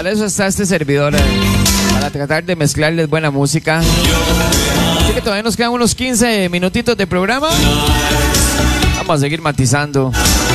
Para eso está este servidor, para tratar de mezclarles buena música. Así que todavía nos quedan unos 15 minutitos de programa. Vamos a seguir matizando.